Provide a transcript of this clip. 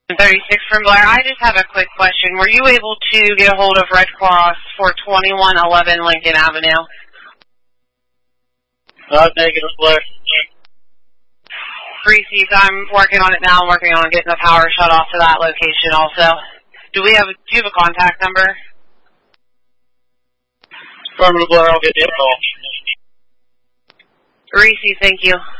36 from Blair. I just have a quick question. Were you able to get a hold of Red Cross for 2111 Lincoln Avenue? Negative, Blair. Reese's, I'm working on it now. I'm working on getting the power shut off to that location also. Do you have a contact number? Affirmative, Blair. I'll get you a call. Reese's, thank you.